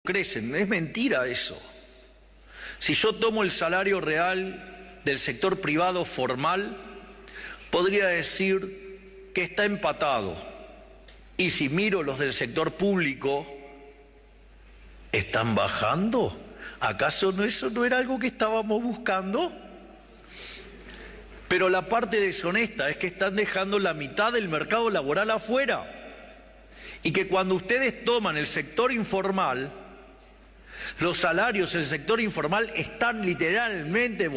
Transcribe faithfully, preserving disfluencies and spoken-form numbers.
crecen. Es mentira eso. Si yo tomo el salario real del sector privado formal, podría decir que está empatado. Y si miro los del sector público, ¿están bajando? ¿Acaso no, eso no era algo que estábamos buscando? Pero la parte deshonesta es que están dejando la mitad del mercado laboral afuera. Y que cuando ustedes toman el sector informal, los salarios del sector informal están literalmente